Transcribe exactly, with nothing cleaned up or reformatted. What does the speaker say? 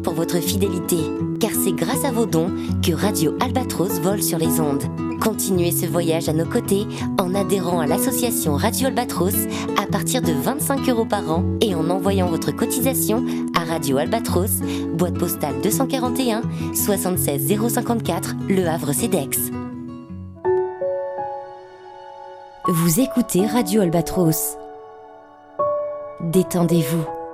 pour votre fidélité, car c'est grâce à vos dons que Radio Albatros vole sur les ondes. Continuez ce voyage à nos côtés en adhérant à l'association Radio Albatros à partir de vingt-cinq euros par an et en envoyant votre cotisation à Radio Albatros, boîte postale deux cent quarante et un soixante-seize zéro cinquante-quatre, Le Havre-Cedex. Vous écoutez Radio Albatros. Détendez-vous.